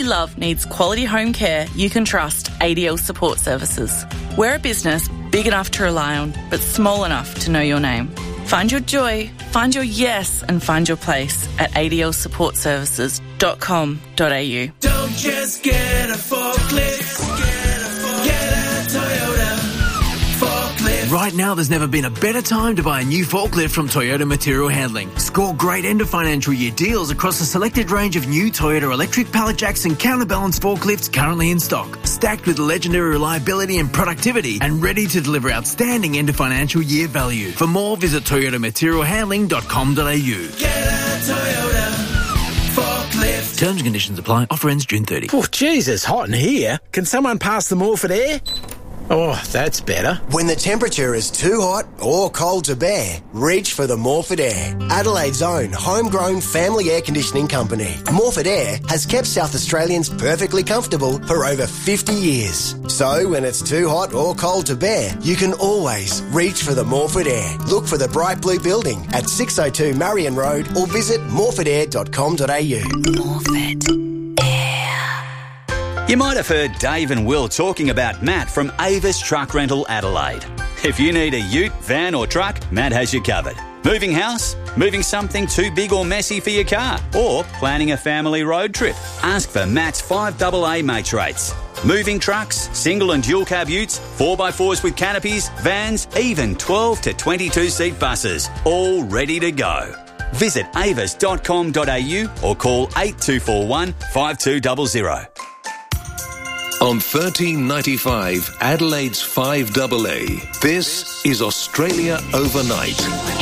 Love needs quality home care you can trust. ADL Support Services. We're a business big enough to rely on, but small enough to know your name. Find your joy, find your yes, and find your place at adlsupportservices.com.au. Don't just get a forklift, get a Toyota forklift. Right now, there's never been a better time to buy a new forklift from Toyota Material Handling. Score great end of financial year deals across a selected range of new Toyota electric pallet jacks and counterbalance forklifts currently in stock, stacked with legendary reliability and productivity and ready to deliver outstanding end of financial year value. For more, visit toyotamaterialhandling.com.au. Get a Toyota forklift. Terms and conditions apply. Offer ends June 30. Oh, geez, it's hot in here. Can someone pass the Morphett air? Oh, that's better. When the temperature is too hot or cold to bear, reach for the Morphett Air, Adelaide's own homegrown family air conditioning company. Morphett Air has kept South Australians perfectly comfortable for over 50 years. So when it's too hot or cold to bear, you can always reach for the Morphett Air. Look for the bright blue building at 602 Marion Road or visit morphettair.com.au. Morphett. You might have heard Dave and Will talking about Matt from Avis Truck Rental Adelaide. If you need a ute, van or truck, Matt has you covered. Moving house? Moving something too big or messy for your car? Or planning a family road trip? Ask for Matt's 5AA mates rates. Moving trucks, single and dual cab utes, 4x4s with canopies, vans, even 12 to 22 seat buses, all ready to go. Visit avis.com.au or call 8241 5200. On 1395 Adelaide's 5AA, this is Australia Overnight,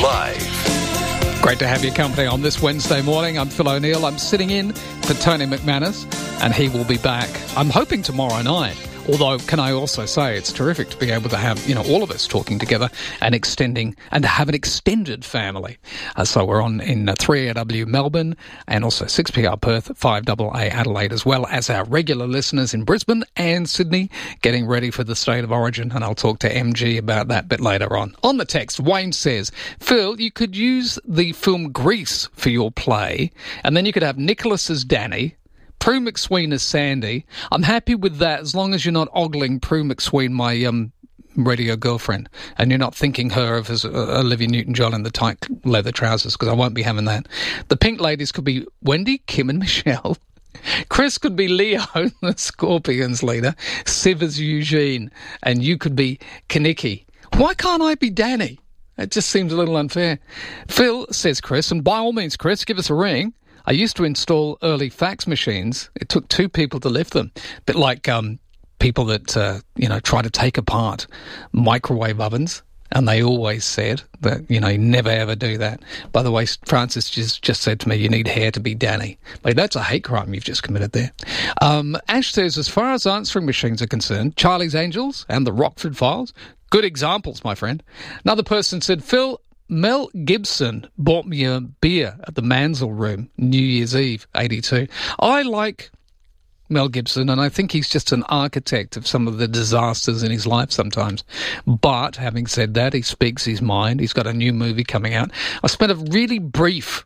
live. Great to have your company on this Wednesday morning. I'm Phil O'Neill. I'm sitting in for Tony McManus, and he will be back, I'm hoping, tomorrow night. Although, can I also say, it's terrific to be able to have, all of us talking together and extending, and to have an extended family. So we're on in 3AW Melbourne and also 6PR Perth, 5AA Adelaide, as well as our regular listeners in Brisbane and Sydney getting ready for the State of Origin. And I'll talk to MG about that a bit later on. On the text, Wayne says, Phil, you could use the film Grease for your play, and then you could have Nicholas as Danny, Prue McSween as Sandy. I'm happy with that as long as you're not ogling Prue McSween, my radio girlfriend, and you're not thinking her of as Olivia Newton-John in the tight leather trousers, because I won't be having that. The Pink Ladies could be Wendy, Kim and Michelle. Chris could be Leo, the Scorpions leader. Siv as Eugene. And you could be Kaniki. Why can't I be Danny? It just seems a little unfair. Phil, says Chris, and by all means, Chris, give us a ring. I used to install early fax machines. It took two people to lift them. A bit like people that, try to take apart microwave ovens. And they always said that, you never ever do that. By the way, Francis just said to me, you need hair to be Danny. Like, that's a hate crime you've just committed there. Ash says, as far as answering machines are concerned, Charlie's Angels and the Rockford Files, good examples, my friend. Another person said, Phil, Mel Gibson bought me a beer at the Mansell Room, New Year's Eve, 82. I like Mel Gibson, and I think he's just an architect of some of the disasters in his life sometimes. But, having said that, he speaks his mind. He's got a new movie coming out. I spent a really brief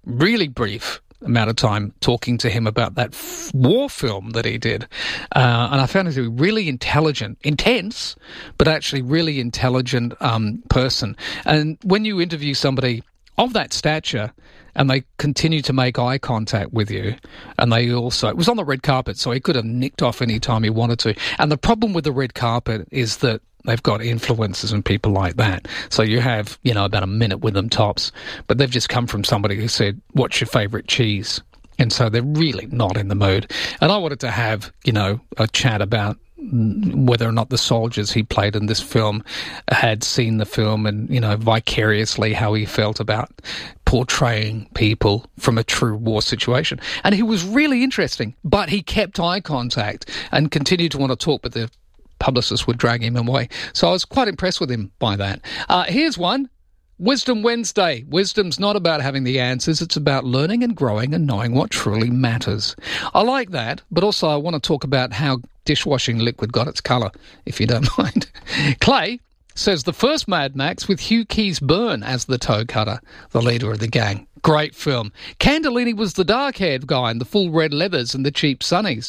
amount of time talking to him about that war film that he did. And I found him to be really intelligent, intense, but actually really intelligent person. And when you interview somebody of that stature and they continue to make eye contact with you, and they also, it was on the red carpet, so he could have nicked off any time he wanted to. And the problem with the red carpet is that they've got influencers and people like that. So you have, about a minute with them tops. But they've just come from somebody who said, what's your favourite cheese? And so they're really not in the mood. And I wanted to have, a chat about whether or not the soldiers he played in this film had seen the film and, vicariously how he felt about portraying people from a true war situation. And he was really interesting, but he kept eye contact and continued to want to talk, but the publicists would drag him away. So I was quite impressed with him by that. Here's one. Wisdom Wednesday. Wisdom's not about having the answers. It's about learning and growing and knowing what truly matters. I like that, but also I want to talk about how dishwashing liquid got its colour, if you don't mind. Clay says the first Mad Max with Hugh Keys-Byrne as the toe cutter, the leader of the gang. Great film. Candellini was the dark-haired guy in the full red leathers and the cheap sunnies.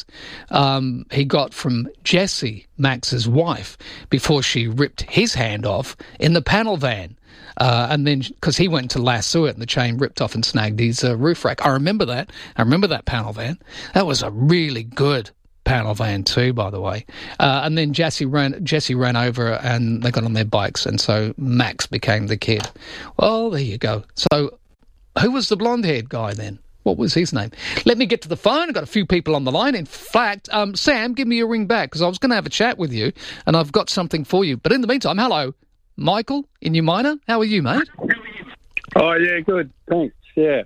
He got from Jessie, Max's wife, before she ripped his hand off in the panel van. And then, because he went to lasso it and the chain ripped off and snagged his roof rack. I remember that. I remember that panel van. That was a really good panel van too, by the way. And then Jessie ran over and they got on their bikes, and so Max became the kid. Well, there you go. So who was the blonde-haired guy then? What was his name? Let me get to the phone. I've got a few people on the line. In fact, Sam, give me a ring back, because I was going to have a chat with you and I've got something for you. But in the meantime, hello, Michael in New Minor. How are you, mate? Oh, yeah, good. Thanks, yeah.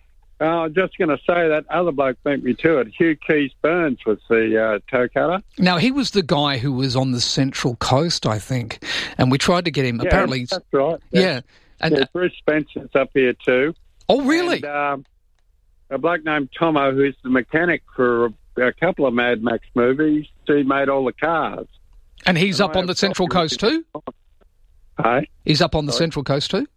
I was just going to say that other bloke beat me to it. Hugh Keys-Burns was the toe cutter. Now, he was the guy who was on the Central Coast, I think, and we tried to get him. Yeah, apparently, that's right. Yeah. And, Bruce Spencer's up here too. Oh, really? And, a bloke named Tomo, who's the mechanic for a couple of Mad Max movies. He made all the cars. And he's up on the Central Coast too? Hey? He's up on the Central Coast too?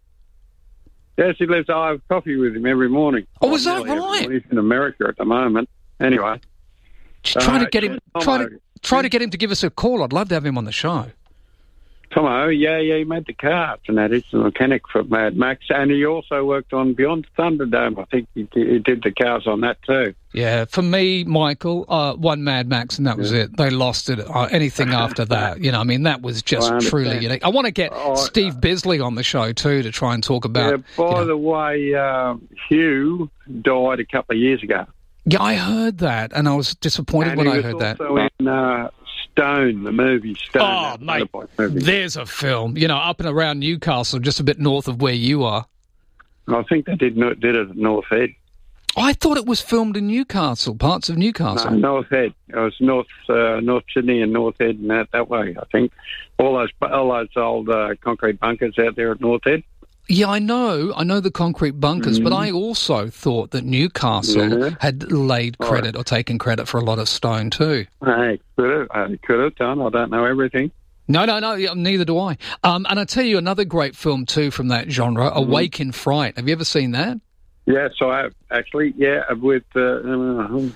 Yes, he lives. I have coffee with him every morning. Oh, is that right? He's in America at the moment. Anyway. Just try to get him. Try to get him to give us a call. I'd love to have him on the show. Tomo, yeah, he made the cars, and that is the mechanic for Mad Max, and he also worked on Beyond Thunderdome. I think he did the cars on that too. Yeah, for me, Michael, one Mad Max, and that was it. They lost it. Anything after that, I mean, that was just truly unique. I want to get Steve Bisley on the show too to try and talk about. Yeah, by the way, Hugh died a couple of years ago. Yeah, I heard that, and I was disappointed when I heard that. Also in Stone, the movie Stone. Oh, mate, there's a film, up and around Newcastle, just a bit north of where you are. I think they did it at North Head. I thought it was filmed in Newcastle, parts of Newcastle. No, North Head. It was North Sydney and North Head and that way, I think. All those old concrete bunkers out there at North Head. Yeah, I know the concrete bunkers, but I also thought that Newcastle had laid credit or taken credit for a lot of stone too. Hey, could have done. I don't know everything. No, neither do I. And I tell you another great film too from that genre, Awake in Fright. Have you ever seen that? Yes, I have, actually. Yeah, with the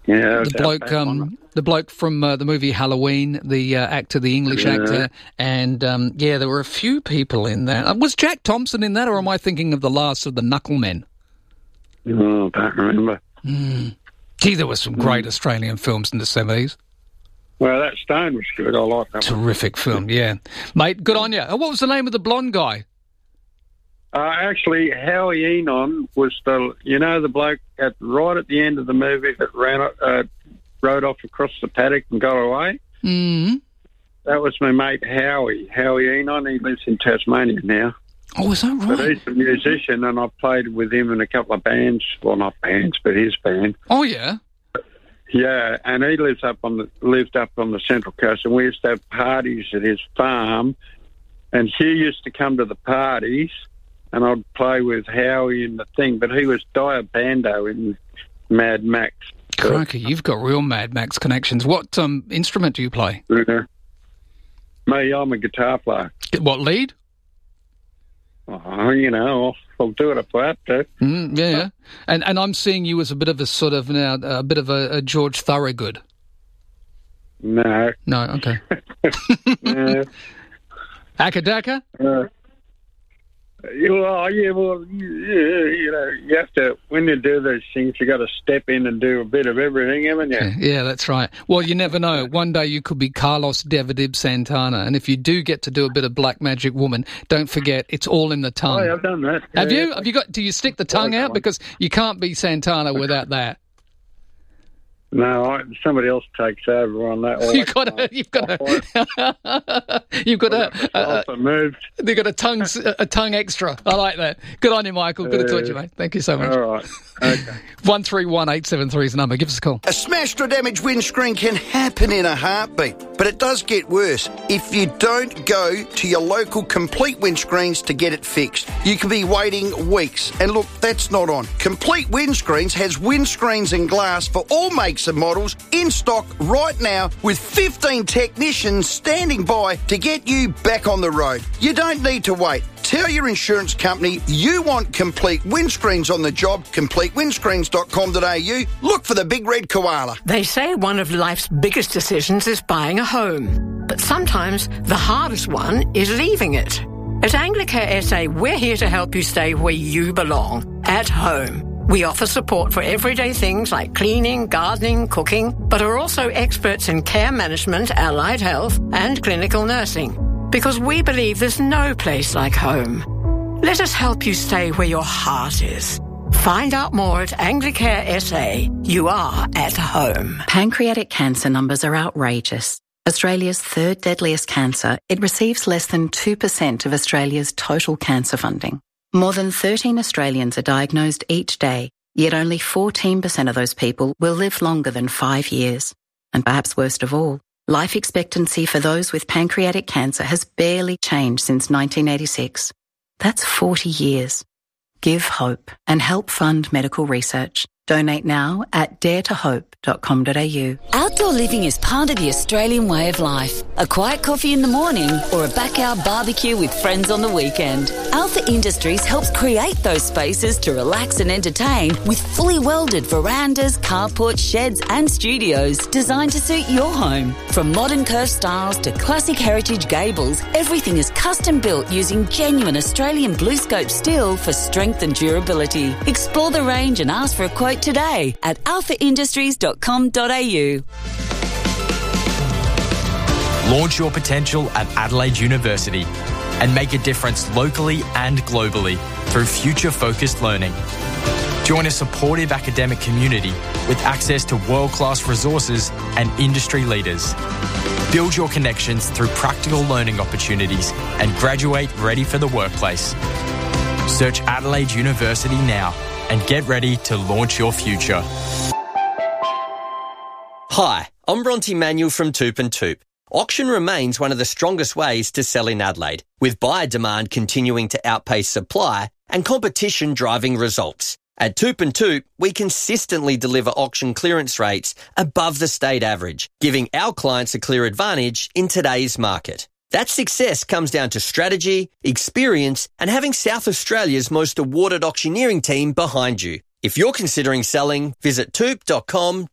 bloke from the movie Halloween, the actor, the English actor, and there were a few people in that. Was Jack Thompson in that, or am I thinking of the last of the Knucklemen? Oh, I don't remember. Gee, there were some great Australian films in the 70s. Well, that Stone was good. I like that. Terrific film, yeah, mate. Good on you. What was the name of the blonde guy? Actually, Howie Enon was the bloke right at the end of the movie that rode off across the paddock and got away. Mm-hmm. That was my mate Howie Enon. He lives in Tasmania now. Oh, is that right? But he's a musician, and I've played with him in a couple of bands. Well, not bands, but his band. Oh, yeah? Yeah, and he lived up on the Central Coast, and we used to have parties at his farm, and he used to come to the parties, and I'd play with Howie in the thing, but he was Dire Bando in Mad Max. Crikey, you've got real Mad Max connections. What instrument do you play? Me, I'm a guitar player. What, lead? Oh, I'll do it if I have to. Yeah. And I'm seeing you as a bit of a sort of now, a bit of a George Thorogood. No. No, okay. Akadaka? You have to, when you do those things, you got to step in and do a bit of everything, haven't you? Yeah, that's right. Well, you never know. One day you could be Carlos Davidib Santana, and if you do get to do a bit of Black Magic Woman, don't forget, it's all in the tongue. Oh, I've done that. Have you? Have you got? Do you stick the tongue out? Because you can't be Santana without that. No, somebody else takes over on that. You've got a tongue extra. I like that. Good on you, Michael. Good to talk to you, mate. Thank you so much. All right. Okay. 131873 is the number. Give us a call. A smashed or damaged windscreen can happen in a heartbeat. But it does get worse if you don't go to your local Complete Windscreens to get it fixed. You could be waiting weeks. And look, that's not on. Complete Windscreens has windscreens and glass for all makes and models in stock right now with 15 technicians standing by to get you back on the road. You don't need to wait. Tell your insurance company you want Complete Windscreens on the job. CompleteWindscreens.com.au. Look for the big red koala. They say one of life's biggest decisions is buying a home. But sometimes the hardest one is leaving it. At Anglicare SA, we're here to help you stay where you belong, at home. We offer support for everyday things like cleaning, gardening, cooking, but are also experts in care management, allied health, and clinical nursing. Because we believe there's no place like home. Let us help you stay where your heart is. Find out more at Anglicare SA. You are at home. Pancreatic cancer numbers are outrageous. Australia's third deadliest cancer, it receives less than 2% of Australia's total cancer funding. More than 13 Australians are diagnosed each day, yet only 14% of those people will live longer than 5 years. And perhaps worst of all, life expectancy for those with pancreatic cancer has barely changed since 1986. That's 40 years. Give hope and help fund medical research. Donate now at daretohope.com.au. Outdoor living is part of the Australian way of life. A quiet coffee in the morning or a backyard barbecue with friends on the weekend. Alpha Industries helps create those spaces to relax and entertain with fully welded verandas, carports, sheds and studios designed to suit your home. From modern curved styles to classic heritage gables, everything is custom built using genuine Australian BlueScope steel for strength and durability. Explore the range and ask for a quote today at alphaindustries.com.au. Launch your potential at Adelaide University and make a difference locally and globally through future-focused learning. Join a supportive academic community with access to world-class resources and industry leaders. Build your connections through practical learning opportunities and graduate ready for the workplace. Search Adelaide University now and get ready to launch your future. Hi, I'm Bronte Manuel from Toop and Toop. Auction remains one of the strongest ways to sell in Adelaide, with buyer demand continuing to outpace supply and competition driving results. At Toop and Toop, we consistently deliver auction clearance rates above the state average, giving our clients a clear advantage in today's market. That success comes down to strategy, experience, and having South Australia's most awarded auctioneering team behind you. If you're considering selling, visit toop.com.au.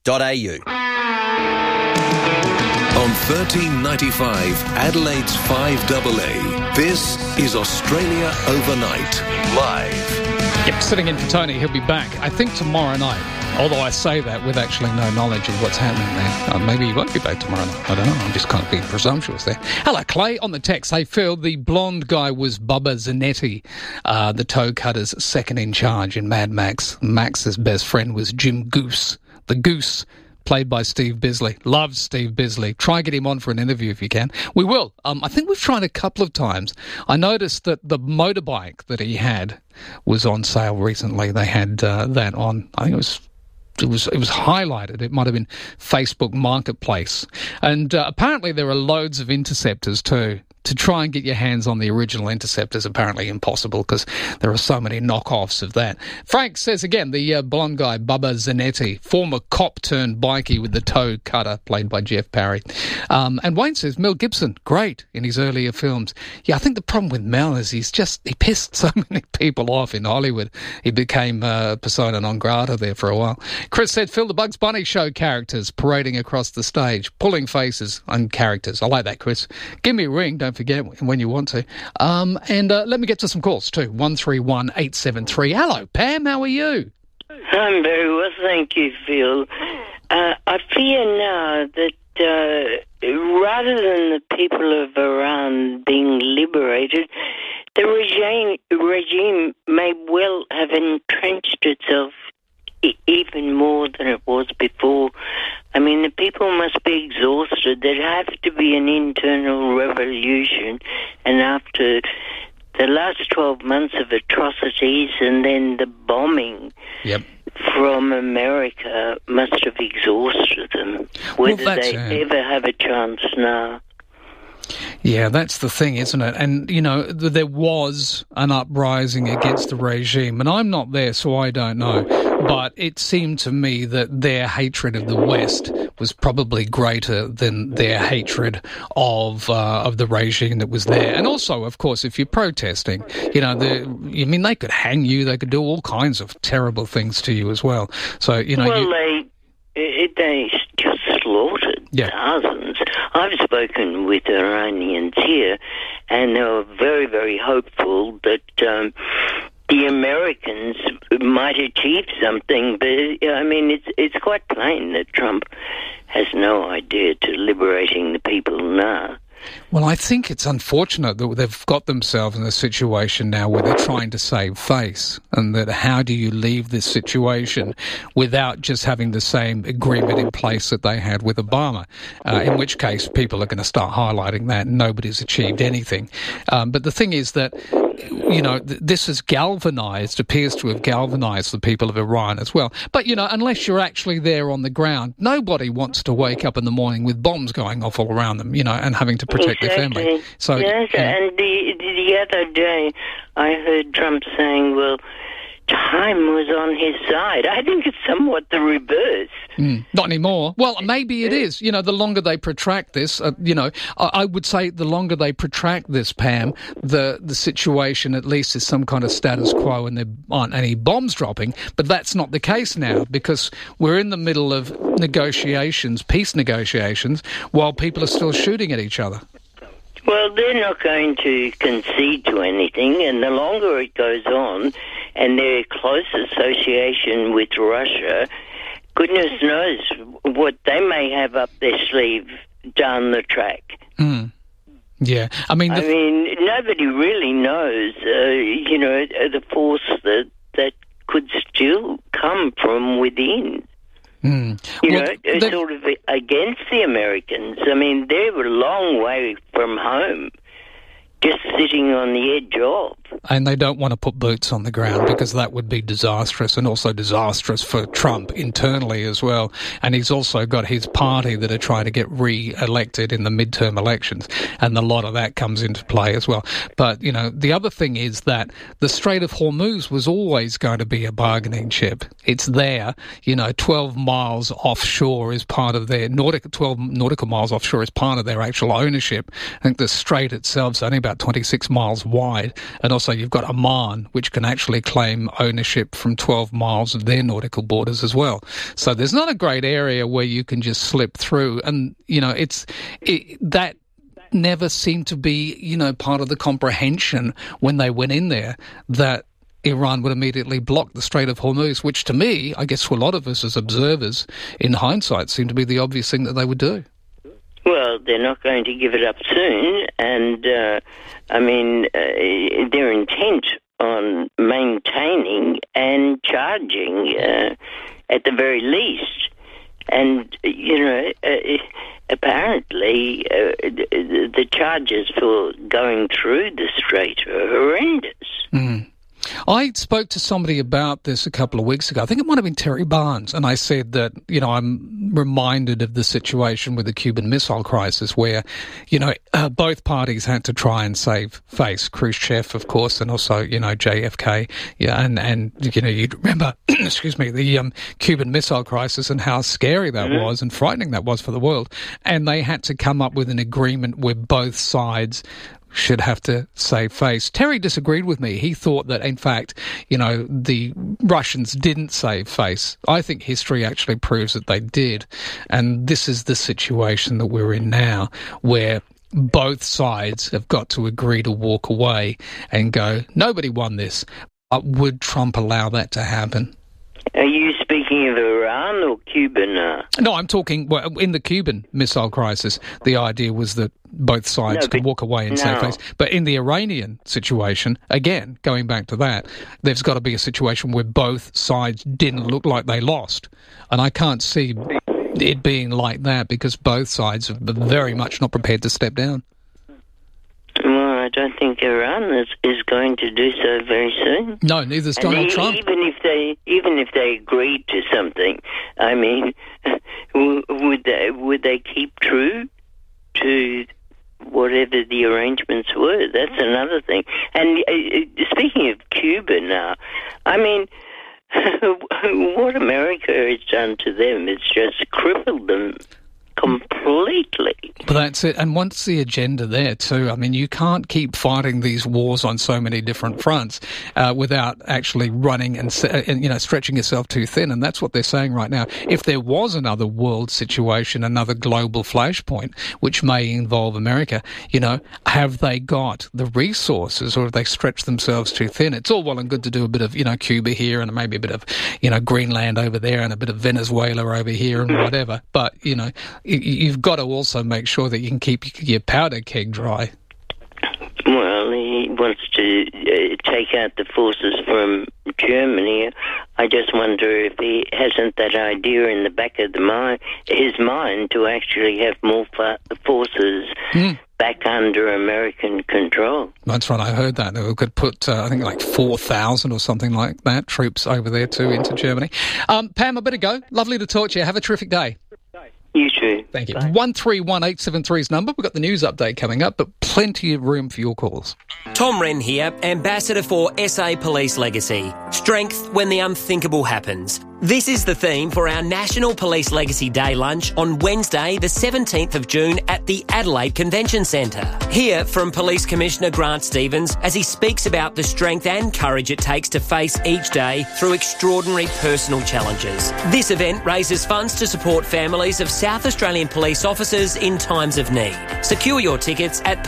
On 1395 Adelaide's 5AA, this is Australia Overnight, live. Yep, sitting in for Tony. He'll be back, I think, tomorrow night. Although I say that with actually no knowledge of what's happening there. Maybe he won't be back tomorrow night. I don't know. I'm just kind of being presumptuous there. Hello, Clay on the text. Hey, Phil, the blonde guy was Bubba Zanetti, the toe cutter's second in charge in Mad Max. Max's best friend was Jim Goose, the Goose, played by Steve Bisley. Loves Steve Bisley. Try and get him on for an interview if you can. We will. I think we've tried a couple of times. I noticed that the motorbike that he had was on sale recently. They had that on, I think it was highlighted. It might have been Facebook Marketplace. And apparently there are loads of Interceptors too. To try and get your hands on the original Interceptors, apparently impossible because there are so many knockoffs of that. Frank says again, the blonde guy, Bubba Zanetti, former cop turned bikie with the toe cutter, played by Jeff Parry. And Wayne says, Mel Gibson, great in his earlier films. Yeah, I think the problem with Mel is he pissed so many people off in Hollywood. He became persona non grata there for a while. Chris said, Phil, the Bugs Bunny show characters parading across the stage, pulling faces and characters. I like that, Chris. Give me a ring, don't forget when you want to. And let me get to some calls too. 131873. Hello, Pam. How are you? I'm very well, thank you, Phil. I fear now that rather than the people of Iran being liberated, the regime may well have entrenched itself even more than it was before. I mean, the people must be exhausted. There'd have to be an internal revolution. And after the last 12 months of atrocities and then the bombing, from America must have exhausted them. Whether they ever have a chance now. Yeah, that's the thing, isn't it? And, you know, there was an uprising against the regime, and I'm not there, so I don't know. But it seemed to me that their hatred of the West was probably greater than their hatred of the regime that was there. And also, of course, if you're protesting, you know, they could hang you, they could do all kinds of terrible things to you as well. So, you know, they just slaughtered thousands. I've spoken with Iranians here, and they were very, very hopeful that the Americans might achieve something. But, I mean, it's quite plain that Trump has no idea to liberating the people now. Well, I think it's unfortunate that they've got themselves in a situation now where they're trying to save face, and that how do you leave this situation without just having the same agreement in place that they had with Obama, in which case people are going to start highlighting that and nobody's achieved anything. But the thing is that, you know, this has appears to have galvanised the people of Iran as well. But, you know, unless you're actually there on the ground, nobody wants to wake up in the morning with bombs going off all around them, you know, and having to protect their family. So, yes, and the other day I heard Trump saying, well, time was on his side. I think it's somewhat the reverse. Not anymore. Well, maybe it is. You know, the longer they protract this, you know, I would say the longer they protract this, Pam, the situation at least is some kind of status quo and there aren't any bombs dropping. But that's not the case now, because we're in the middle of negotiations, peace negotiations, while people are still shooting at each other. Well, they're not going to concede to anything, and the longer it goes on, and their close association with Russia, goodness knows what they may have up their sleeve down the track. Yeah, I mean, nobody really knows, you know, the force that could still come from within. You know, sort of against the Americans. I mean, they're a long way from home, just sitting on the edge of. And they don't want to put boots on the ground because that would be disastrous, and also disastrous for Trump internally as well. And he's also got his party that are trying to get re-elected in the midterm elections, and a lot of that comes into play as well. But, you know, the other thing is that the Strait of Hormuz was always going to be a bargaining chip. It's there, you know, 12 miles offshore is part of their 12 nautical miles offshore is part of their actual ownership. I think the strait itself is only about 26 miles wide, and also you've got Oman, which can actually claim ownership from 12 miles of their nautical borders as well. So there's not a great area where you can just slip through, and, you know, that never seemed to be, you know, part of the comprehension when they went in there, that Iran would immediately block the Strait of Hormuz, which to me, I guess to a lot of us as observers, in hindsight, seemed to be the obvious thing that they would do. Well, they're not going to give it up soon, and, they're intent on maintaining and charging at the very least. And, you know, apparently the charges for going through the strait are horrendous. I spoke to somebody about this a couple of weeks ago. I think it might have been Terry Barnes, and I said that, you know, I'm reminded of the situation with the Cuban Missile Crisis where, you know, both parties had to try and save face. Khrushchev, of course, and also, you know, JFK. Yeah, and you know, you'd remember, excuse me, the Cuban Missile Crisis and how scary that was and frightening that was for the world. And they had to come up with an agreement where both sides should have to save face. Terry disagreed with me. He thought that, in fact, you know, the Russians didn't save face. I think history actually proves that they did. And this is the situation that we're in now, where both sides have got to agree to walk away and go, nobody won this. Would Trump allow that to happen? Are you speaking of Iran or Cuba now? No, I'm talking, well, in the Cuban Missile Crisis, the idea was that both sides could walk away and save face. But in the Iranian situation, again, going back to that, there's got to be a situation where both sides didn't look like they lost. And I can't see it being like that because both sides are very much not prepared to step down. Well, I don't think Iran is going to do so very soon. No, neither's Donald Trump. Even if they agreed to something, I mean, would they keep true to whatever the arrangements were? That's another thing. And speaking of Cuba now, I mean, what America has done to them is just crippled them completely. But that's it. And once the agenda there too, I mean, you can't keep fighting these wars on so many different fronts without actually running and stretching yourself too thin. And that's what they're saying right now. If there was another world situation, another global flashpoint, which may involve America, have they got the resources, or have they stretched themselves too thin? It's all well and good to do a bit of, Cuba here and maybe a bit of, Greenland over there and a bit of Venezuela over here and whatever. But, you've got to also make sure that you can keep your powder keg dry. Well, he wants to take out the forces from Germany. I just wonder if he hasn't that idea in the back of his mind to actually have more forces back under American control. That's right, I heard that. We could put, I think, like 4,000 or something like that, troops over there too into Germany. Pam, I better go. Lovely to talk to you. Have a terrific day. You too. Thank you. 131873's number. We've got the news update coming up, but plenty of room for your calls. Tom Wren here, Ambassador for SA Police Legacy. Strength when the unthinkable happens. This is the theme for our National Police Legacy Day lunch on Wednesday, the 17th of June at the Adelaide Convention Centre. Hear from Police Commissioner Grant Stevens as he speaks about the strength and courage it takes to face each day through extraordinary personal challenges. This event raises funds to support families of South Australian police officers in times of need. Secure your tickets at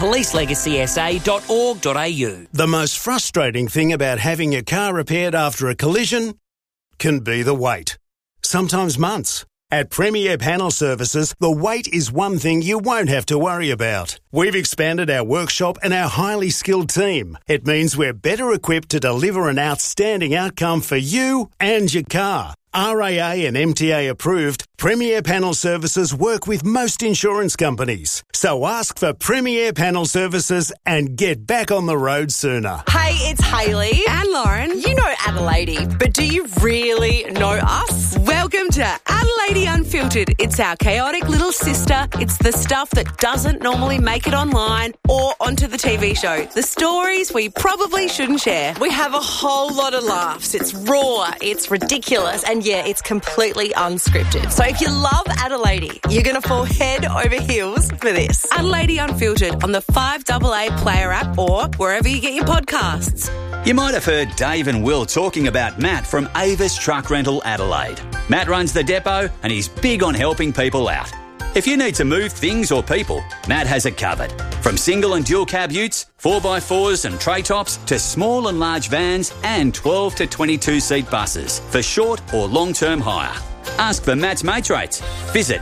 policelegacysA.org.au. The most frustrating thing about having your car repaired after a collision can be the wait. Sometimes months. At Premier Panel Services, the wait is one thing you won't have to worry about. We've expanded our workshop and our highly skilled team. It means we're better equipped to deliver an outstanding outcome for you and your car. RAA and MTA approved, Premier Panel Services work with most insurance companies. So ask for Premier Panel Services and get back on the road sooner. Hey, it's Hayley and Lauren. You know Adelaide, but do you really know us? Welcome to Adelaide Unfiltered. It's our chaotic little sister. It's the stuff that doesn't normally make it online or onto the TV show. The stories we probably shouldn't share. We have a whole lot of laughs. It's raw, it's ridiculous, and yeah, it's completely unscripted. So if you love Adelaide, you're going to fall head over heels for this. Adelaide Unfiltered on the 5AA Player app or wherever you get your podcasts. You might have heard Dave and Will talking about Matt from Avis Truck Rental Adelaide. Matt runs the depot and he's big on helping people out. If you need to move things or people, Matt has it covered. From single and dual cab utes, 4x4s and tray tops, to small and large vans and 12 to 22 seat buses for short or long-term hire. Ask for Matt's mate rates. Visit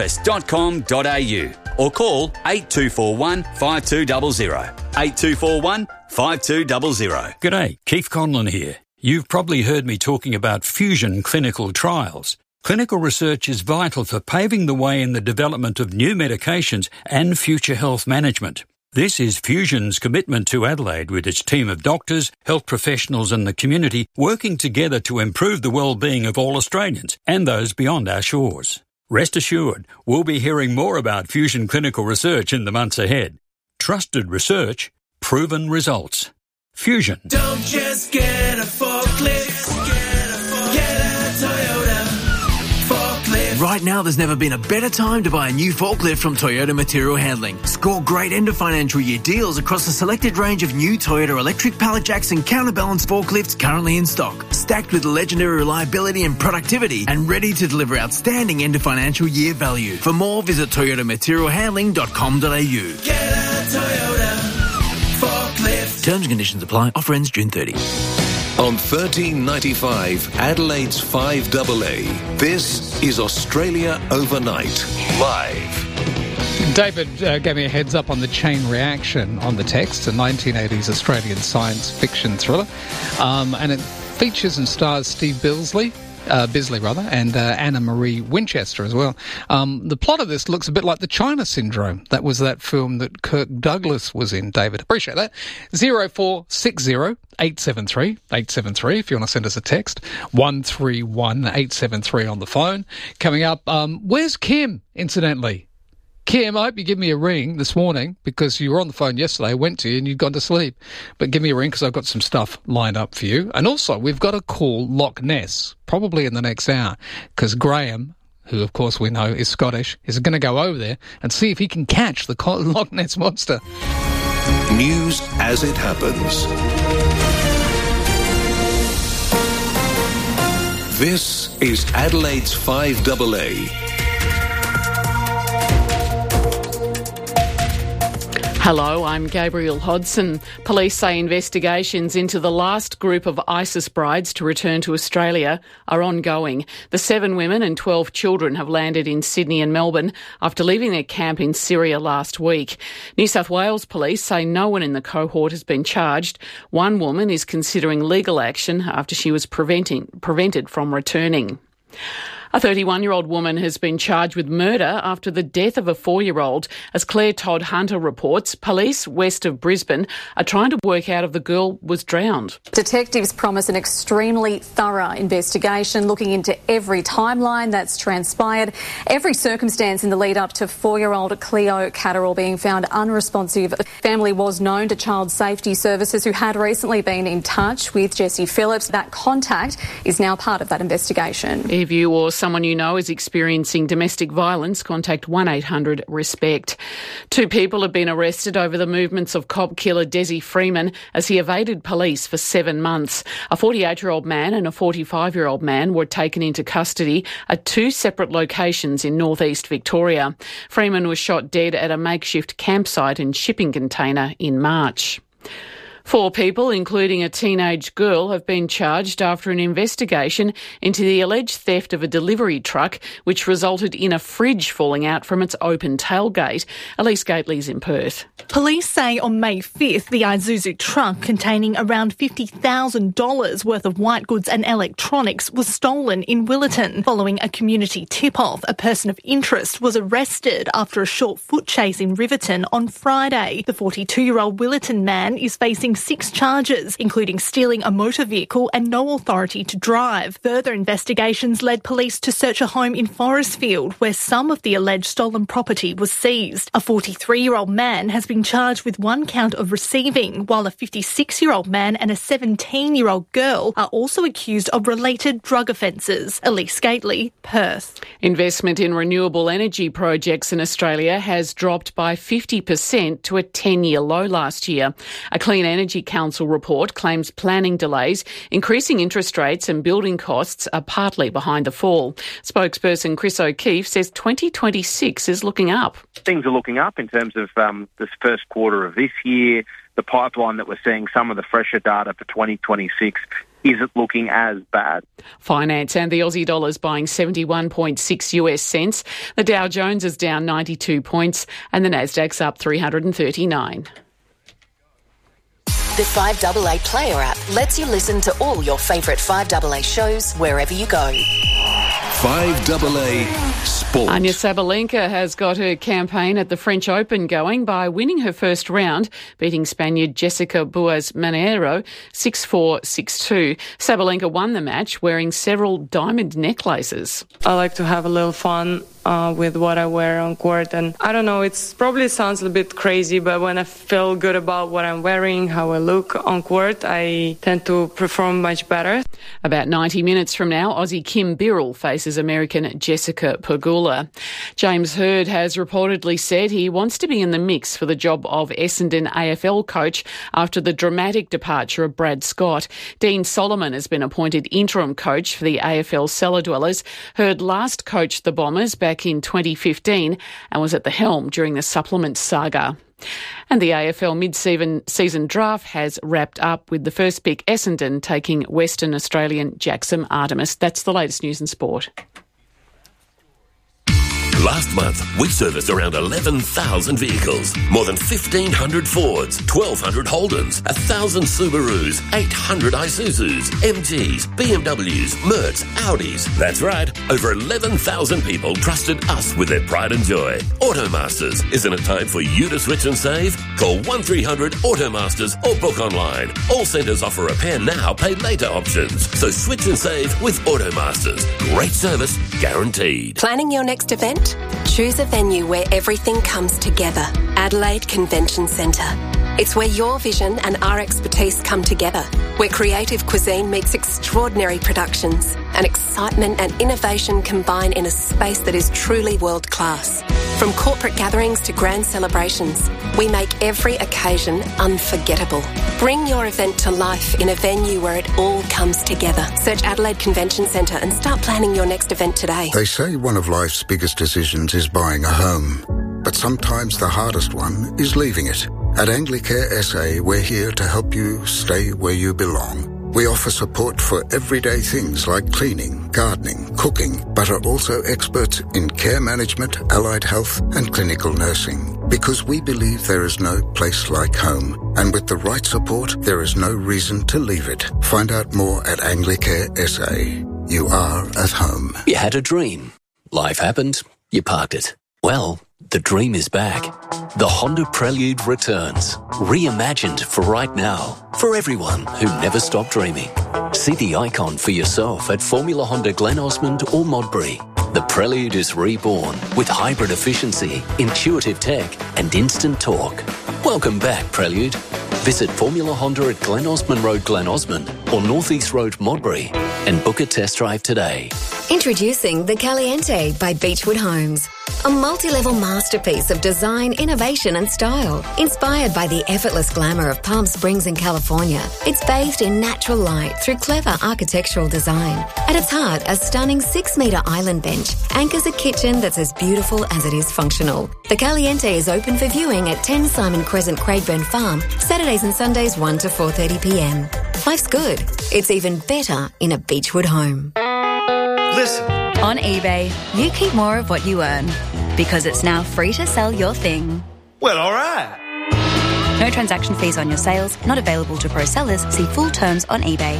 avis.com.au or call 8241 5200. 8241 5200. G'day, Keith Conlon here. You've probably heard me talking about fusion clinical trials. Clinical research is vital for paving the way in the development of new medications and future health management. This is Fusion's commitment to Adelaide, with its team of doctors, health professionals and the community working together to improve the well-being of all Australians and those beyond our shores. Rest assured, we'll be hearing more about Fusion clinical research in the months ahead. Trusted research, proven results. Fusion. Don't just get a forklift, get a Toyota forklift. Right now, there's never been a better time to buy a new forklift from Toyota Material Handling. Score great end of financial year deals across a selected range of new Toyota electric pallet jacks and counterbalance forklifts currently in stock, stacked with legendary reliability and productivity, and ready to deliver outstanding end of financial year value. For more, visit toyotamaterialhandling.com.au. Get a Toyota forklift. Terms and conditions apply. Offer ends June 30. On 1395 Adelaide's 5AA, this is Australia Overnight, live. David gave me a heads up on the chain reaction on the text, a 1980s Australian science fiction thriller. And it features and stars Steve Billsley, Bisley, and Anna Marie Winchester as well. The plot of this looks a bit like The China Syndrome. That was that film that Kirk Douglas was in, David. Appreciate that. 0460 873 873 if you want to send us a text. 131 873 on the phone. Coming up, where's Kim, incidentally? Kim, I hope you give me a ring this morning because you were on the phone yesterday. I went to you and you'd gone to sleep. But give me a ring because I've got some stuff lined up for you. And also, we've got to call Loch Ness, probably in the next hour, because Graham, who of course we know is Scottish, is going to go over there and see if he can catch the Loch Ness Monster. News as it happens. This is Adelaide's 5AA. Hello, I'm Gabrielle Hodson. Police say investigations into the last group of ISIS brides to return to Australia are ongoing. The 7 women and 12 children have landed in Sydney and Melbourne after leaving their camp in Syria last week. New South Wales police say no one in the cohort has been charged. One woman is considering legal action after she was prevented from returning. A 31-year-old woman has been charged with murder after the death of a 4-year-old. As Claire Todd Hunter reports, police west of Brisbane are trying to work out if the girl was drowned. Detectives promise an extremely thorough investigation, looking into every timeline that's transpired, every circumstance in the lead up to 4-year-old Cleo Catterall being found unresponsive. The family was known to Child Safety Services, who had recently been in touch with Jessie Phillips. That contact is now part of that investigation. If you or someone you know is experiencing domestic violence, contact 1-800-RESPECT. 2 people have been arrested over the movements of cop killer Desi Freeman as he evaded police for 7 months. A 48-year-old man and a 45-year-old man were taken into custody at 2 separate locations in northeast Victoria. Freeman was shot dead at a makeshift campsite and shipping container in March. 4 people, including a teenage girl, have been charged after an investigation into the alleged theft of a delivery truck, which resulted in a fridge falling out from its open tailgate. Elise Gately's in Perth. Police say on May 5th, the Isuzu truck containing around $50,000 worth of white goods and electronics was stolen in Willetton. Following a community tip-off, a person of interest was arrested after a short foot chase in Riverton on Friday. The 42-year-old Willetton man is facing 6 charges, including stealing a motor vehicle and no authority to drive. Further investigations led police to search a home in Forestfield, where some of the alleged stolen property was seized. A 43-year-old man has been charged with 1 count of receiving, while a 56-year-old man and a 17-year-old girl are also accused of related drug offences. Elise Gately, Perth. Investment in renewable energy projects in Australia has dropped by 50% to a 10-year low last year. A Clean Energy Council report claims planning delays, increasing interest rates and building costs are partly behind the fall. Spokesperson Chris O'Keefe says 2026 is looking up. Things are looking up in terms of this first quarter of this year. The pipeline that we're seeing, some of the fresher data for 2026 isn't looking as bad. Finance and the Aussie dollar is buying 71.6 US cents. The Dow Jones is down 92 points and the Nasdaq's up 339. The 5AA Player app lets you listen to all your favourite 5AA shows wherever you go. 5AA Sport. Anya Sabalenka has got her campaign at the French Open going by winning her first round, beating Spaniard Jessica Bues-Manero 6-4, 6-2. Sabalenka won the match wearing several diamond necklaces. I like to have a little fun with what I wear on court, and I don't know, it probably sounds a bit crazy, but when I feel good about what I'm wearing, how I look on court, I tend to perform much better. About 90 minutes from now, Aussie Kim Birrell faces American Jessica Pegula. James Hird has reportedly said he wants to be in the mix for the job of Essendon AFL coach after the dramatic departure of Brad Scott. Dean Solomon has been appointed interim coach for the AFL cellar dwellers. Hird last coached the Bombers back in 2015 and was at the helm during the supplement saga. And the AFL mid-season draft has wrapped up with the first pick, Essendon, taking Western Australian Jackson Artemis. That's the latest news and sport. Last month, we serviced around 11,000 vehicles, more than 1,500 Fords, 1,200 Holdens, 1,000 Subarus, 800 Isuzus, MGs, BMWs, Mercs, Audis. That's right, over 11,000 people trusted us with their pride and joy. Automasters, isn't it time for you to switch and save? Call 1300 Automasters or book online. All centres offer repair now, pay later options. So switch and save with Automasters. Great service, guaranteed. Planning your next event? Choose a venue where everything comes together. Adelaide Convention Centre. It's where your vision and our expertise come together, where creative cuisine meets extraordinary productions and excitement and innovation combine in a space that is truly world class. From corporate gatherings to grand celebrations, we make every occasion unforgettable. Bring your event to life in a venue where it all comes together. Search Adelaide Convention Centre and start planning your next event today. They say one of life's biggest decisions is buying a home, but sometimes the hardest one is leaving it. At Anglicare SA, we're here to help you stay where you belong. We offer support for everyday things like cleaning, gardening, cooking, but are also experts in care management, allied health and clinical nursing. Because we believe there is no place like home, and with the right support, there is no reason to leave it. Find out more at Anglicare SA. You are at home. You had a dream. Life happened. You parked it. Well, the dream is back. The Honda Prelude returns, reimagined for right now, for everyone who never stopped dreaming. See the icon for yourself at Formula Honda Glen Osmond or Modbury. The Prelude is reborn with hybrid efficiency, intuitive tech and instant torque. Welcome back, Prelude. Visit Formula Honda at Glen Osmond Road, Glen Osmond or North East Road, Modbury and book a test drive today. Introducing the Caliente by Beechwood Homes. A multi-level masterpiece of design, innovation and style. Inspired by the effortless glamour of Palm Springs in California, it's bathed in natural light through clever architectural design. At its heart, a stunning 6-metre island bench anchors a kitchen that's as beautiful as it is functional. The Caliente is open for viewing at 10 Simon Crescent, Craigburn Farm, Saturdays and Sundays 1 to 4:30pm. Life's good. It's even better in a Beechwood home. Listen. On eBay, you keep more of what you earn because it's now free to sell your thing. Well, all right. No transaction fees on your sales, not available to pro sellers. See full terms on eBay.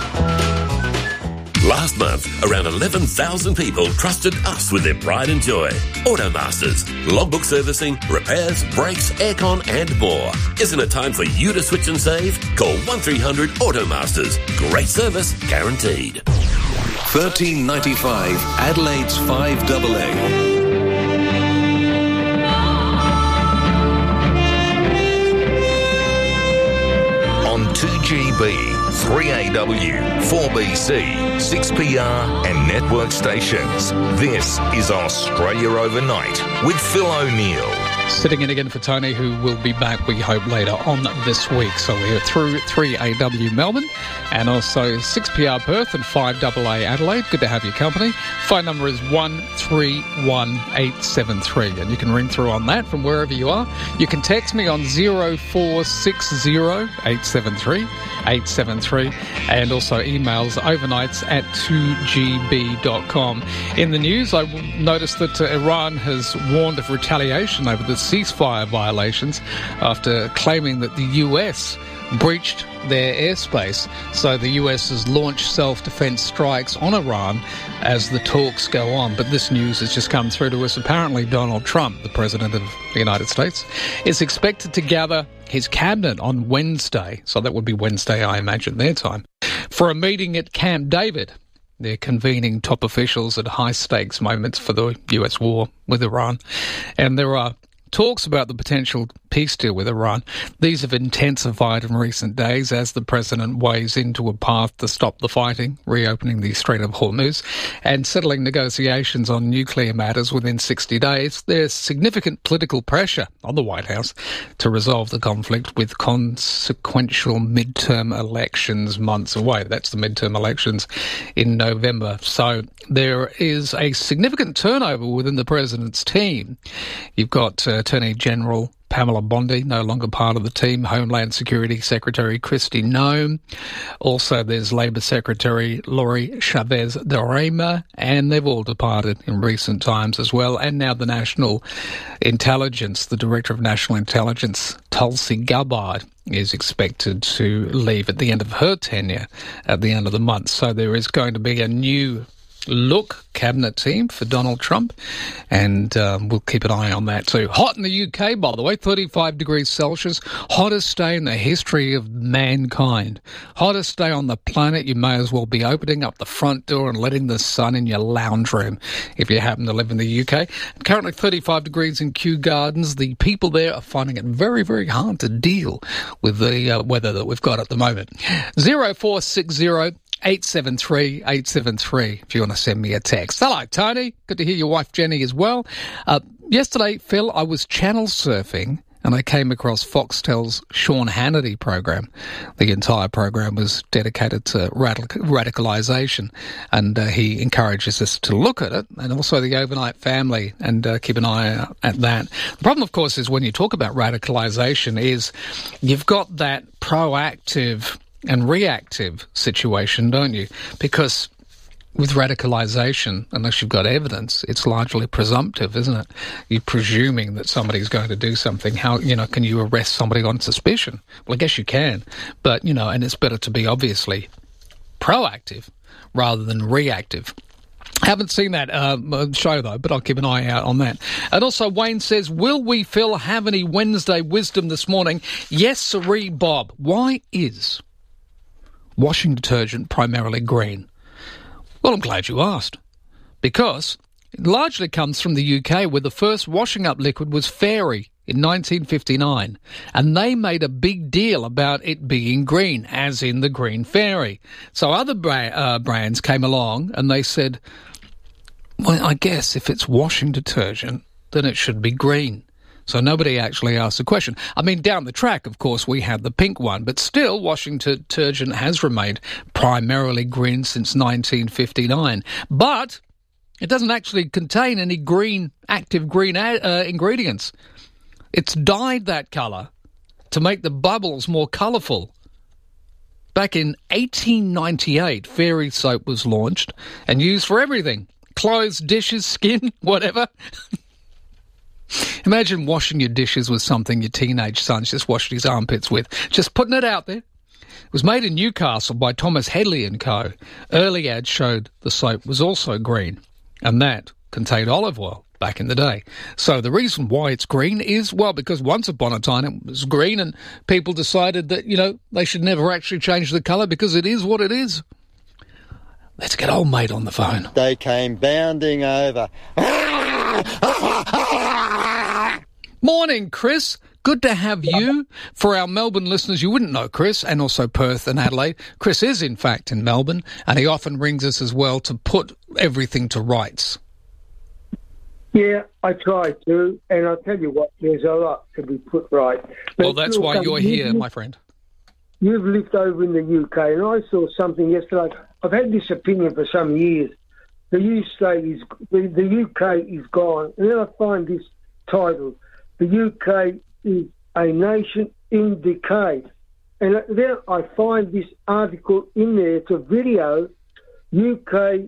Last month, around 11,000 people trusted us with their pride and joy. Automasters, logbook servicing, repairs, brakes, aircon and more. Isn't it time for you to switch and save? Call 1300 Automasters. Great service, guaranteed. $13.95 Adelaide's 5AA. On 2GB, 3AW, 4BC, 6PR and network stations. This is Australia Overnight with Phil O'Neill. Sitting in again for Tony, who will be back, we hope, later on this week. So we're through 3AW Melbourne and also 6PR Perth and 5AA Adelaide. Good to have your company. Phone number is 131873 and you can ring through on that from wherever you are. You can text me on 0460 873 873 and also emails overnights at 2gb.com. In the news, I noticed that Iran has warned of retaliation over the ceasefire violations after claiming that the US breached their airspace. So the US has launched self-defense strikes on Iran as the talks go on. But this news has just come through to us. Apparently Donald Trump, the President of the United States, is expected to gather his cabinet on Wednesday. So that would be Wednesday, I imagine, their time, for a meeting at Camp David. They're convening top officials at high-stakes moments for the US war with Iran. And there are talks about the potential peace deal with Iran. These have intensified in recent days as the president weighs into a path to stop the fighting, reopening the Strait of Hormuz, and settling negotiations on nuclear matters within 60 days. There's significant political pressure on the White House to resolve the conflict with consequential midterm elections months away. That's the midterm elections in November. So there is a significant turnover within the president's team. You've got Attorney General Pamela Bondi, no longer part of the team. Homeland Security Secretary Kristi Noem. Also, there's Labor Secretary Lori Chavez de Reyma, and they've all departed in recent times as well. And now the National Intelligence, the Director of National Intelligence, Tulsi Gabbard, is expected to leave at the end of her tenure at the end of the month. So there is going to be a new look cabinet team for Donald Trump, and we'll keep an eye on that too. Hot in the UK, by the way, 35 degrees Celsius, hottest day in the history of mankind. Hottest day on the planet. You may as well be opening up the front door and letting the sun in your lounge room if you happen to live in the UK. Currently 35 degrees in Kew Gardens. The people there are finding it very, very hard to deal with the weather that we've got at the moment. 0460 873 873 if you want to send me a text. Hello, Tony. Good to hear your wife, Jenny, as well. Yesterday, Phil, I was channel surfing and I came across Foxtel's Sean Hannity program. The entire program was dedicated to radicalisation, and he encourages us to look at it, and also the overnight family, and keep an eye out at that. The problem, of course, is when you talk about radicalisation is you've got that proactive and reactive situation, don't you? Because with radicalisation, unless you've got evidence, it's largely presumptive, isn't it? You're presuming that somebody's going to do something. How, can you arrest somebody on suspicion? Well, I guess you can. But, and it's better to be obviously proactive rather than reactive. Haven't seen that show, though, but I'll keep an eye out on that. And also, Wayne says, will we, Phil, have any Wednesday wisdom this morning? Yes, sirree, Bob. Why is washing detergent primarily green? Well, I'm glad you asked, because it largely comes from the UK, where the first washing up liquid was Fairy in 1959, and they made a big deal about it being green, as in the Green Fairy. So other brands came along and they said, well, I guess if it's washing detergent, then it should be green. So nobody actually asked the question. I mean, down the track, of course, we had the pink one, but still washing detergent has remained primarily green since 1959. But it doesn't actually contain any active green ingredients. It's dyed that colour to make the bubbles more colourful. Back in 1898, Fairy soap was launched and used for everything. Clothes, dishes, skin, whatever. Imagine washing your dishes with something your teenage son's just washed his armpits with. Just putting it out there. It was made in Newcastle by Thomas Headley & Co. Early ads showed the soap was also green, and that contained olive oil back in the day. So the reason why it's green is, well, because once upon a time it was green and people decided that, they should never actually change the colour because it is what it is. Let's get old mate on the phone. They came bounding over. Morning, Chris. Good to have you. For our Melbourne listeners, you wouldn't know Chris, and also Perth and Adelaide. Chris is, in fact, in Melbourne, and he often rings us as well to put everything to rights. Yeah, I try to, and I'll tell you what, there's a lot to be put right. But well, that's why you're here, my friend. You've lived over in the UK, and I saw something yesterday. I've had this opinion for some years. The UK is gone, and then I find this title, The UK is a Nation in Decay. And then I find this article in there. It's a video, UK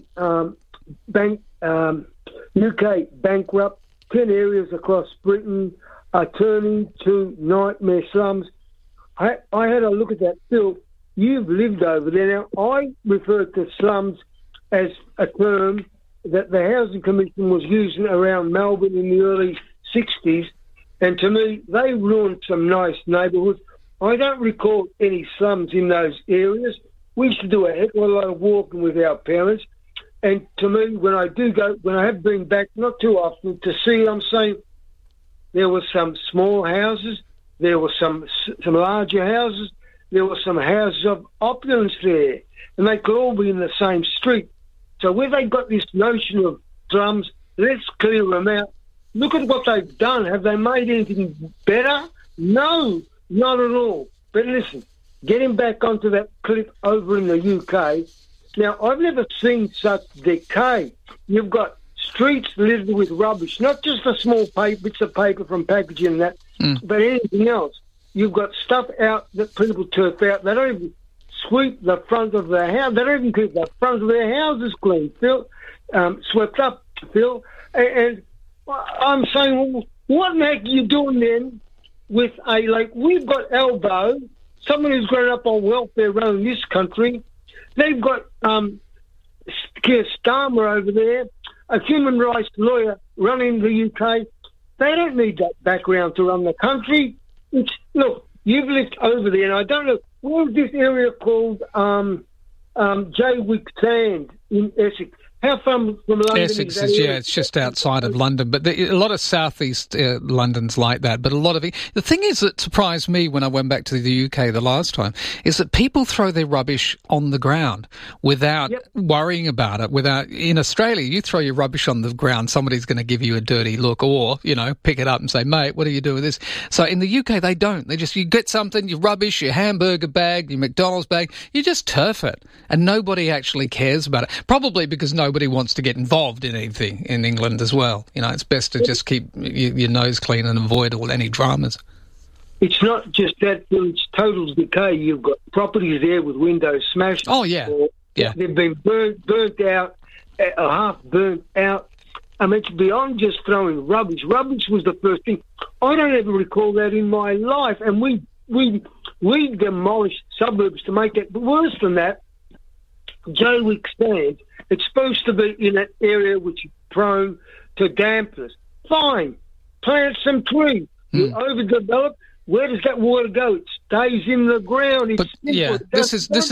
bankrupt, 10 areas across Britain are turning to nightmare slums. I had a look at that. Phil, you've lived over there. Now, I refer to slums as a term that the Housing Commission was using around Melbourne in the early 60s, and to me, they ruined some nice neighbourhoods. I don't recall any slums in those areas. We used to do a heck of a lot of walking with our parents, and to me, when I have been back, not too often, to see, I'm saying, there were some small houses, there were some larger houses, there were some houses of opulence there, and they could all be in the same street. So where they got this notion of slums, let's clear them out. Look at what they've done. Have they made anything better? No, not at all. But listen, getting back onto that clip over in the UK, now I've never seen such decay. You've got streets littered with rubbish, not just the small bits of paper from packaging and that, but anything else. You've got stuff out that people turf out. They don't even sweep the front of their house. They don't even keep the front of their houses clean, Phil. Swept up, Phil. And I'm saying, well, what the heck are you doing then with we've got Albo, someone who's grown up on welfare running this country. They've got Keir Starmer over there, a human rights lawyer running the UK. They don't need that background to run the country. Look, you've lived over there, and I don't know, where's this area called Jaywick Sand in Essex? How from London? Essex is, it's just outside of London, but a lot of southeast London's like that. But a lot of it, the thing is that surprised me when I went back to the UK the last time is that people throw their rubbish on the ground without worrying about it. In Australia, you throw your rubbish on the ground, somebody's going to give you a dirty look, or pick it up and say, "Mate, what are you doing with this?" So in the UK, they don't. You get something, your rubbish, your hamburger bag, your McDonald's bag, you just turf it, and nobody actually cares about it. Probably because nobody wants to get involved in anything in England as well. It's best to just keep your nose clean and avoid any dramas. It's not just that, it's total decay. You've got properties there with windows smashed. Oh, yeah. They've been burnt out, half burnt out. I mean, it's beyond just throwing rubbish. Rubbish was the first thing. I don't ever recall that in my life. And we demolished suburbs to make it. But worse than that, Jaywick Sand, it's supposed to be in an area which is prone to dampness. Fine. Plant some trees. You're overdeveloped. Where does that water go? It stays in the ground. This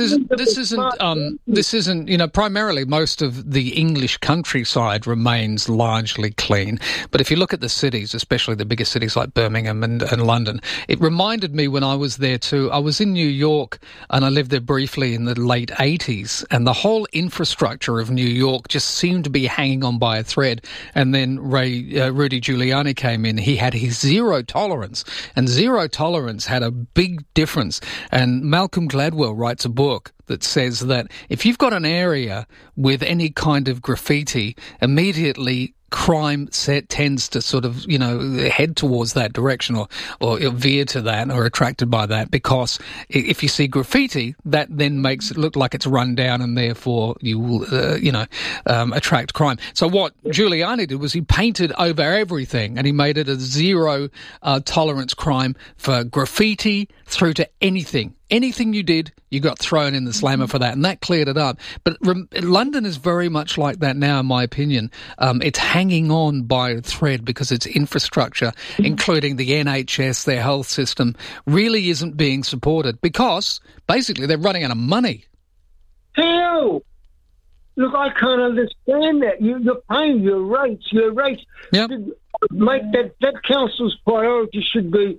isn't, primarily most of the English countryside remains largely clean. But if you look at the cities, especially the bigger cities like Birmingham and London, it reminded me when I was there too. I was in New York and I lived there briefly in the late 80s, and the whole infrastructure of New York just seemed to be hanging on by a thread. And then Rudy Giuliani came in. He had his zero tolerance, and zero tolerance had a big difference. And Malcolm Gladwell writes a book that says that if you've got an area with any kind of graffiti, immediately crime tends to sort of, head towards that direction or veer to that or attracted by that, because if you see graffiti, that then makes it look like it's run down and therefore you will, attract crime. So what Giuliani did was he painted over everything and he made it a zero tolerance crime for graffiti through to anything. Anything you did, you got thrown in the slammer for that, and that cleared it up. But London is very much like that now, in my opinion. It's hanging on by a thread because its infrastructure, including the NHS, their health system, really isn't being supported because, basically, they're running out of money. Hell! Look, I can't understand that. You're paying your rates. Yep. Make that council's priority should be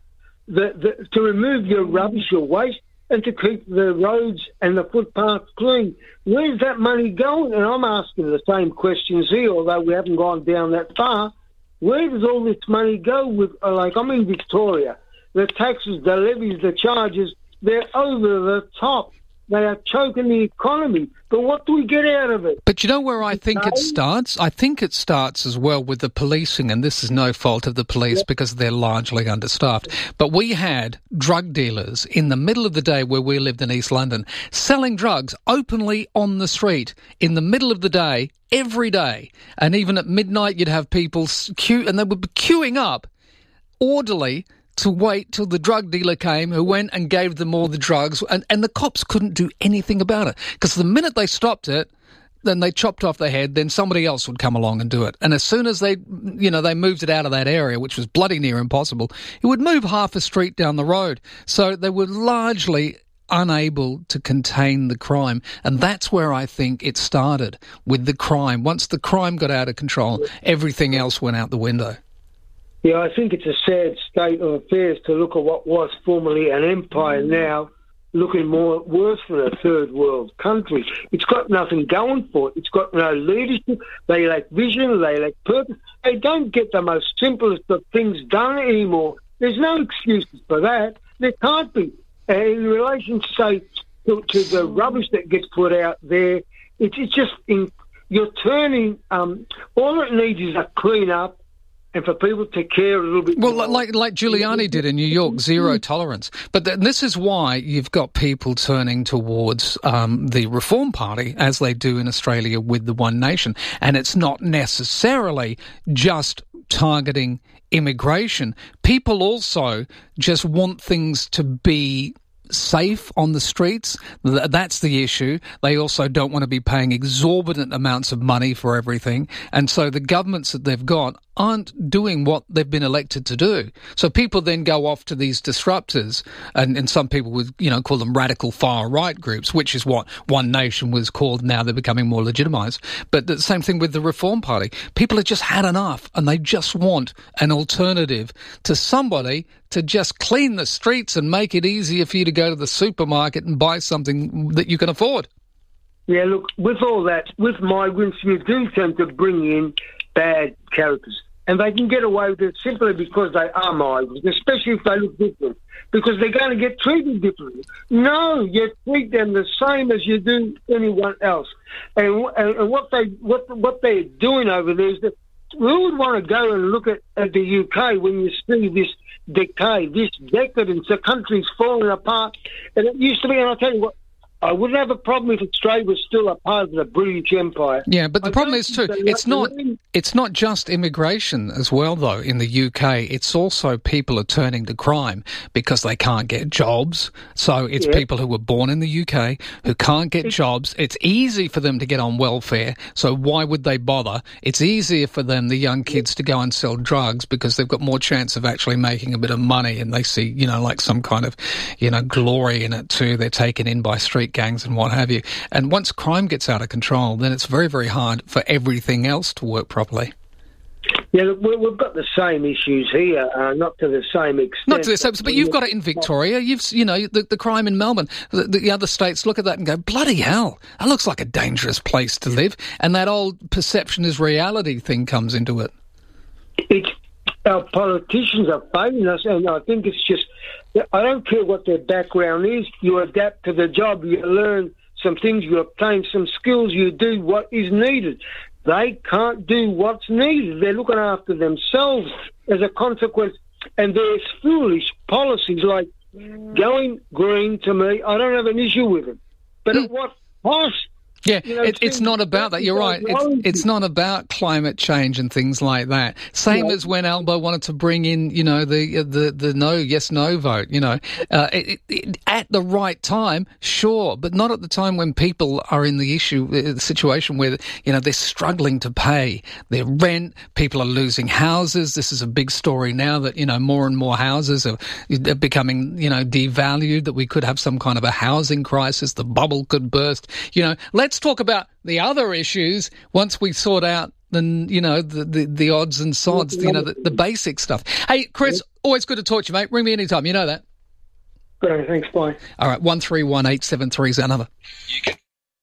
to remove your rubbish, your waste, and to keep the roads and the footpaths clean. Where's that money going? And I'm asking the same questions here, although we haven't gone down that far. Where does all this money go? I'm in Victoria. The taxes, the levies, the charges, they're over the top. They are choking the economy. But what do we get out of it? But you know where I think it starts? I think it starts as well with the policing, and this is no fault of the police because they're largely understaffed. But we had drug dealers in the middle of the day where we lived in East London selling drugs openly on the street in the middle of the day, every day. And even at midnight you'd have people and they would be queuing up orderly to wait till the drug dealer came, who went and gave them all the drugs, and the cops couldn't do anything about it. Because the minute they stopped it, then they chopped off their head, then somebody else would come along and do it. And as soon as they moved it out of that area, which was bloody near impossible, it would move half a street down the road. So they were largely unable to contain the crime. And that's where I think it started, with the crime. Once the crime got out of control, everything else went out the window. Yeah, I think it's a sad state of affairs to look at what was formerly an empire now looking worse than a third world country. It's got nothing going for it. It's got no leadership. They lack vision. They lack purpose. They don't get the most simplest of things done anymore. There's no excuses for that. There can't be. In relation, say, to the rubbish that gets put out there, it's just you're turning. All it needs is a clean up, and for people to care a little bit more. Well, like Giuliani did in New York, zero tolerance. But this is why you've got people turning towards the Reform Party, as they do in Australia with the One Nation. And it's not necessarily just targeting immigration. People also just want things to be safe on the streets. That's the issue. They also don't want to be paying exorbitant amounts of money for everything. And so the governments that they've got aren't doing what they've been elected to do. So people then go off to these disruptors, and some people would, call them radical far-right groups, which is what One Nation was called. Now they're becoming more legitimised. But the same thing with the Reform Party. People have just had enough, and they just want an alternative to somebody to just clean the streets and make it easier for you to go to the supermarket and buy something that you can afford. Yeah, look, with all that, with migrants, you do tend to bring in bad characters. And they can get away with it simply because they are migrants, especially if they look different, because they're going to get treated differently. No, you treat them the same as you do anyone else. And what they're doing over there is that who would want to go and look at the UK when you see this decay, this decadence, the country's falling apart. And it used to be, and I'll tell you what, I wouldn't have a problem if Australia was still a part of the British Empire. Yeah, but the problem is too, it's not just immigration as well, though, in the UK. It's also people are turning to crime because they can't get jobs. So it's people who were born in the UK who can't get jobs. It's easy for them to get on welfare, so why would they bother? It's easier for them, the young kids, to go and sell drugs because they've got more chance of actually making a bit of money, and they see, like some kind of, glory in it too. They're taken in by street gangs and what have you. And once crime gets out of control, then it's very, very hard for everything else to work properly. Yeah, we've got the same issues here, not to the same extent. Not to the same, but you've got it in Victoria. The crime in Melbourne. The other states look at that and go, bloody hell, that looks like a dangerous place to live. And that old perception is reality thing comes into it. Our politicians are failing us, and I think it's just, I don't care what their background is, you adapt to the job, you learn some things, you obtain some skills, you do what is needed. They can't do what's needed. They're looking after themselves as a consequence, and there's foolish policies like going green. To me, I don't have an issue with it. But at what cost? Yeah, it's not about that. You're right. It's not about climate change and things like that. Same as when Albo wanted to bring in, the no, yes, no vote. At the right time, sure, but not at the time when people are in the situation where they're struggling to pay their rent. People are losing houses. This is a big story now that more and more houses are becoming devalued. That we could have some kind of a housing crisis. The bubble could burst. Let's talk about the other issues once we sort out the odds and sods, the basic stuff. Hey, Chris, always good to talk to you, mate. Ring me anytime. You know that. Great, thanks, bye. All right, 131873 is our number. You can